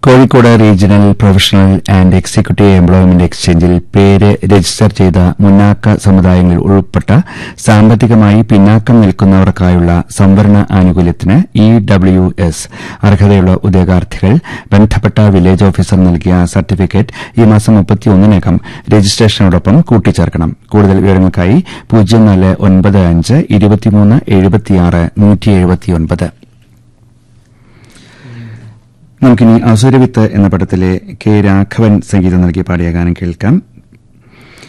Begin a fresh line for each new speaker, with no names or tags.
Kozhikode regional professional and executive employment എക്സ്ചേഞ്ചിൽ പേര് register ചെയ്ത മുന്നാക്ക സമുദായങ്ങളിൽ ഉൾപ്പെട്ട സാമ്പത്തികമായി പിന്നാക്കം നിൽക്കുന്നവർക്കായുള്ള സംവരണ ആനുകൂല്യത്തിന് EWS അർഹതയുള്ള ഉദ്യോഗാർത്ഥികൾ ബന്ധപ്പെട്ട വില്ലേജ് ഓഫീസർ നൽകിയ സർട്ടിഫിക്കറ്റ് ഈ മാസം 31-നകം രജിസ്ട്രേഷനോടൊപ്പം കൂട്ടിച്ചേർക്കണം. കൂടുതൽ വിവരങ്ങൾക്കായി 0495 23 76 179. നമുക്കിനി അസുരവിത്ത് എന്ന പടത്തിലെ കെ രാഘവൻ സംഗീതം നൽകി പാടിയ ഗാനം കേൾക്കാം.